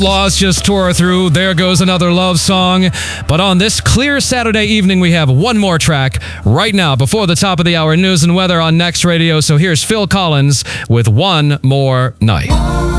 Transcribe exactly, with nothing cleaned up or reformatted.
Laws just tore through There Goes Another Love Song. But on this clear Saturday evening, we have one more track right now before the top of the hour news and weather on Next Radio. So here's Phil Collins with One More Night.